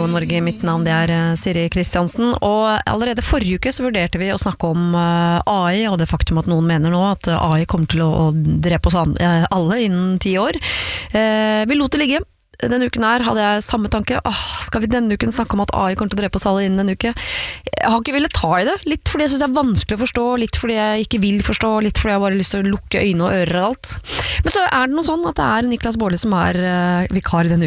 Radio Norge. Mitt navn det Siri Kristiansen, og allerede forrige uke så vurderte vi å snakke om AI, og det faktum at noen mener nå at AI kommer til å drepe oss alle innen 10 år. Vi lot det ligge. Denne uken her hadde jeg samme tanke. Skal vi denne uken snakke om at AI kommer til å drepe oss alle innen en uke? Jeg har ikke villet ta i det, litt fordi jeg synes det vanskelig å forstå, litt fordi jeg ikke vil forstå, litt fordi jeg bare har lyst til å lukke øyne og ører og alt. Men så det noe sånn at det Niklas Baarli som vikar denne uken.